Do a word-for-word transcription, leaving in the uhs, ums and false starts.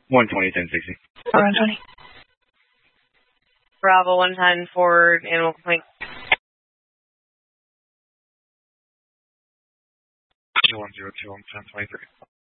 one twenty, ten sixty. one twenty. Bravo one ten, forward, animal complaint. one zero two, one ten twenty-three.